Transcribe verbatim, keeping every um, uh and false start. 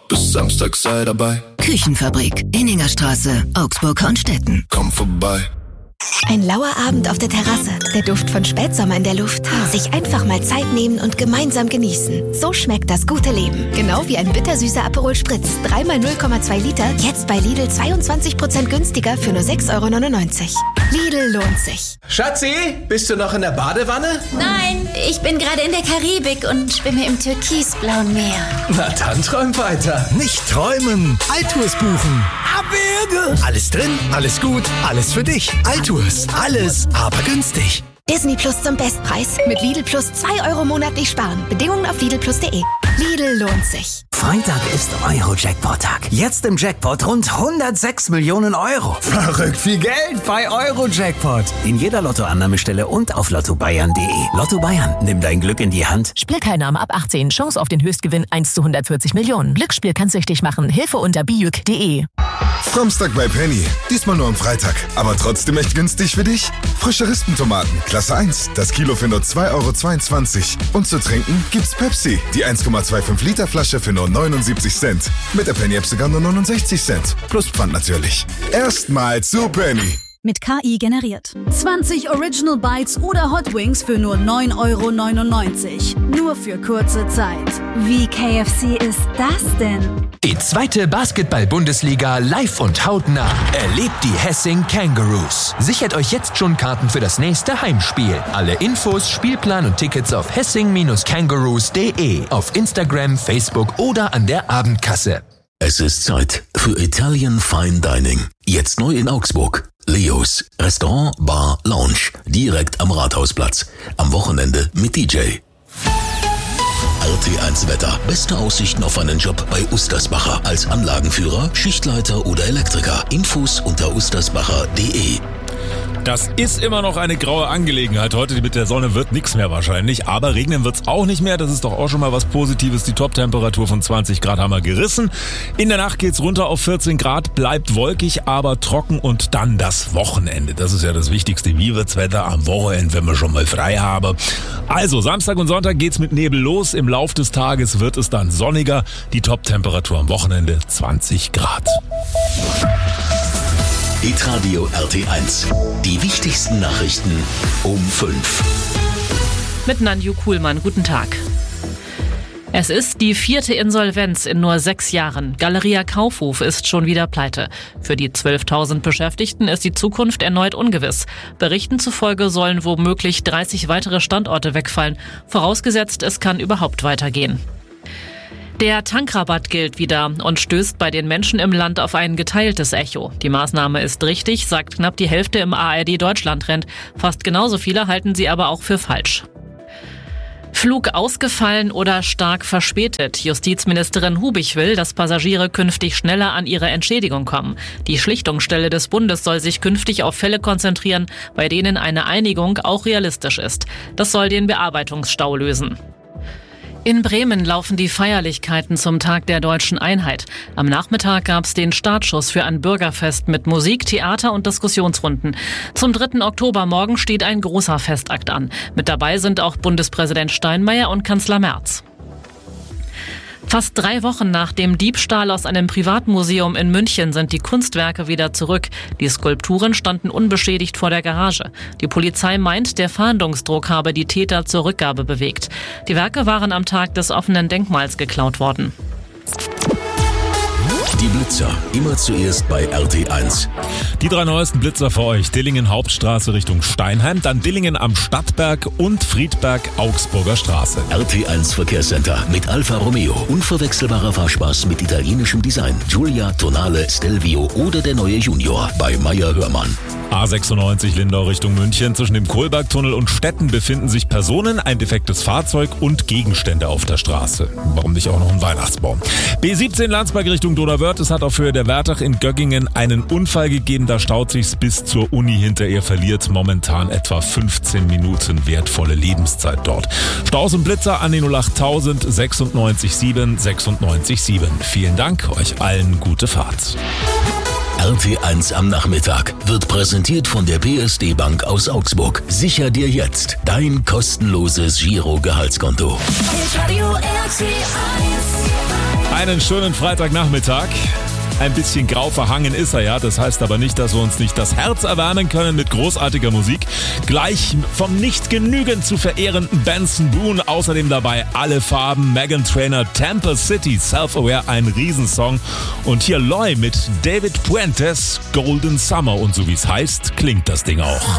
bis Samstag sei dabei. Küchenfabrik, Inningerstraße, Augsburg-Hornstetten. Komm vorbei. Ein lauer Abend auf der Terrasse, der Duft von Spätsommer in der Luft. Sich einfach mal Zeit nehmen und gemeinsam genießen. So schmeckt das gute Leben. Genau wie ein bittersüßer Aperol Spritz. dreimal null Komma zwei Liter, jetzt bei Lidl zweiundzwanzig Prozent günstiger für nur sechs Euro neunundneunzig. Lidl lohnt sich. Schatzi, bist du noch in der Badewanne? Nein, ich bin gerade in der Karibik und schwimme im türkisblauen Meer. Na dann träum weiter. Nicht träumen, Altours buchen. Abwürge. Alles drin, alles gut, alles für dich. Altours, alles, aber günstig. Disney Plus zum Bestpreis. Mit Lidl Plus zwei Euro monatlich sparen. Bedingungen auf lidl plus punkt de. Lidl lohnt sich. Freitag ist Euro-Jackpot-Tag. Jetzt im Jackpot rund hundertsechs Millionen Euro. Verrückt viel Geld bei Euro-Jackpot. In jeder Lottoannahmestelle und auf lotto bayern punkt de. Lotto Bayern, nimm dein Glück in die Hand. Spielteilnahme ab achtzehn. Chance auf den Höchstgewinn eins zu hundertvierzig Millionen. Glücksspiel kann süchtig machen. Hilfe unter bijuk punkt de. Samstag bei Penny. Diesmal nur am Freitag. Aber trotzdem echt günstig für dich. Frische Rispentomaten, Klasse eins. Das Kilo für nur zwei Euro zweiundzwanzig. Und zu trinken gibt's Pepsi. Die eins Komma fünfundzwanzig Liter Flasche für nur neunundsiebzig Cent. Mit der Penny-App sogar nur neunundsechzig Cent. Plus Pfand natürlich. Erstmal zu Penny. Mit K I generiert. zwanzig Original Bites oder Hot Wings für nur neun Euro neunundneunzig. Nur für kurze Zeit. Wie K F C ist das denn? Die zweite Basketball-Bundesliga live und hautnah. Erlebt die Hessing Kangaroos. Sichert euch jetzt schon Karten für das nächste Heimspiel. Alle Infos, Spielplan und Tickets auf hessing kangaroos punkt de, auf Instagram, Facebook oder an der Abendkasse. Es ist Zeit für Italian Fine Dining. Jetzt neu in Augsburg. Leos Restaurant, Bar, Lounge. Direkt am Rathausplatz. Am Wochenende mit D J. R T eins Wetter. Beste Aussichten auf einen Job bei Ustersbacher. Als Anlagenführer, Schichtleiter oder Elektriker. Infos unter ustersbacher punkt de. Das ist immer noch eine graue Angelegenheit. Heute mit der Sonne wird nichts mehr wahrscheinlich, aber regnen wird's auch nicht mehr. Das ist doch auch schon mal was Positives. Die Top-Temperatur von zwanzig Grad haben wir gerissen. In der Nacht geht's runter auf vierzehn Grad, bleibt wolkig, aber trocken und dann das Wochenende. Das ist ja das Wichtigste. Wie wird's Wetter am Wochenende, wenn wir schon mal frei haben? Also, Samstag und Sonntag geht's mit Nebel los. Im Lauf des Tages wird es dann sonniger. Die Top-Temperatur am Wochenende zwanzig Grad. Hitradio R T eins. Die wichtigsten Nachrichten um fünf. Mit Nanju Kuhlmann. Guten Tag. Es ist die vierte Insolvenz in nur sechs Jahren. Galeria Kaufhof ist schon wieder pleite. Für die zwölftausend Beschäftigten ist die Zukunft erneut ungewiss. Berichten zufolge sollen womöglich dreißig weitere Standorte wegfallen. Vorausgesetzt, es kann überhaupt weitergehen. Der Tankrabatt gilt wieder und stößt bei den Menschen im Land auf ein geteiltes Echo. Die Maßnahme ist richtig, sagt knapp die Hälfte im A R D Deutschland-Trend. Fast genauso viele halten sie aber auch für falsch. Flug ausgefallen oder stark verspätet. Justizministerin Hubich will, dass Passagiere künftig schneller an ihre Entschädigung kommen. Die Schlichtungsstelle des Bundes soll sich künftig auf Fälle konzentrieren, bei denen eine Einigung auch realistisch ist. Das soll den Bearbeitungsstau lösen. In Bremen laufen die Feierlichkeiten zum Tag der Deutschen Einheit. Am Nachmittag gab es den Startschuss für ein Bürgerfest mit Musik, Theater und Diskussionsrunden. Zum dritten Oktober morgen steht ein großer Festakt an. Mit dabei sind auch Bundespräsident Steinmeier und Kanzler Merz. Fast drei Wochen nach dem Diebstahl aus einem Privatmuseum in München sind die Kunstwerke wieder zurück. Die Skulpturen standen unbeschädigt vor der Garage. Die Polizei meint, der Fahndungsdruck habe die Täter zur Rückgabe bewegt. Die Werke waren am Tag des offenen Denkmals geklaut worden. Die Blitzer, immer zuerst bei R T eins. Die drei neuesten Blitzer für euch. Dillingen Hauptstraße Richtung Steinheim, dann Dillingen am Stadtberg und Friedberg Augsburger Straße. R T eins Verkehrscenter mit Alfa Romeo. Unverwechselbarer Fahrspaß mit italienischem Design. Giulia, Tonale, Stelvio oder der neue Junior bei Meyer Hörmann. A sechsundneunzig Lindau Richtung München. Zwischen dem Kohlbergtunnel und Stetten befinden sich Personen, ein defektes Fahrzeug und Gegenstände auf der Straße. Warum nicht auch noch ein Weihnachtsbaum? B siebzehn Landsberg Richtung Donauwörth. Es hat auf Höhe der Werdach in Göggingen einen Unfall gegeben. Da staut sich's bis zur Uni hinter ihr, verliert momentan etwa fünfzehn Minuten wertvolle Lebenszeit dort. Staus und Blitzer an die null acht tausend sechsundneunzig sieben sechsundneunzig sieben. Vielen Dank, euch allen gute Fahrt. R T eins am Nachmittag wird präsentiert von der P S D Bank aus Augsburg. Sicher dir jetzt dein kostenloses Giro-Gehaltskonto. Hitradio R T eins. Einen schönen Freitagnachmittag. Ein bisschen grau verhangen ist er ja, das heißt aber nicht, dass wir uns nicht das Herz erwärmen können mit großartiger Musik. Gleich vom nicht genügend zu verehrenden Benson Boone, außerdem dabei Alle Farben, Meghan Trainor, Tampa City, Self-Aware, ein Riesensong. Und hier Loy mit David Puentes, Golden Summer, und so wie es heißt, klingt das Ding auch.